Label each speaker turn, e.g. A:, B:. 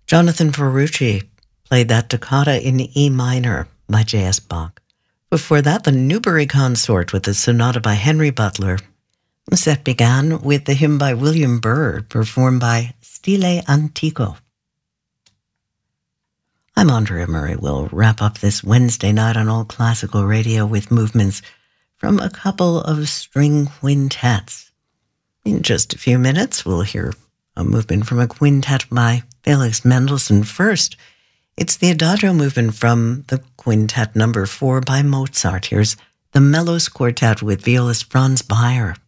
A: Jonathan Ferrucci played that toccata in E minor by J.S. Bach. Before that, the Newbury Consort with the sonata by Henry Butler. The set began with the hymn by William Byrd, performed by Stile Antico. I'm Andrea Murray. We'll wrap up this Wednesday night on All Classical Radio with movements from a couple of string quintets. In just a few minutes, we'll hear a movement from a quintet by Felix Mendelssohn. First, it's the Adagio movement from the Quintet number 4 by Mozart. Here's the Mellows Quartet with violist Franz Beyer.